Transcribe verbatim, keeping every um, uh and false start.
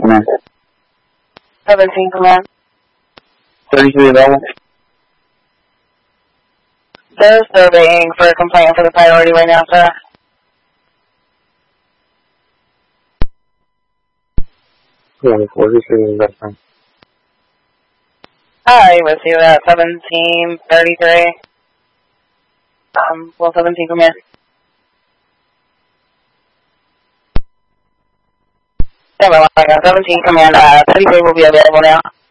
Command. seventeen, Command. thirty-three available. They're surveying for a complaint for the priority right now, sir. twenty-four, just giving the best time. Hi, with you at seventeen thirty-three. Um, will seventeen come in? Yeah, well, I got seventeen come in. Uh, thirty-three will be available now.